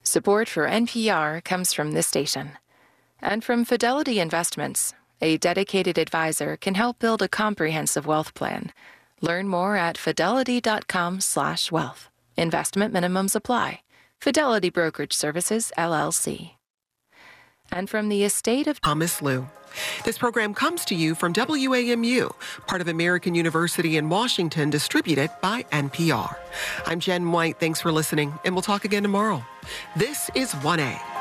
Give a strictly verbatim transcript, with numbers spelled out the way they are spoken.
Support for N P R comes from this station and from Fidelity Investments. A dedicated advisor can help build a comprehensive wealth plan. Learn more at fidelity dot com slash wealth. Investment minimums apply. Fidelity Brokerage Services, L L C. And from the estate of Thomas Liu. This program comes to you from W A M U, part of American University in Washington, distributed by N P R. I'm Jen White. Thanks for listening, and we'll talk again tomorrow. This is one A.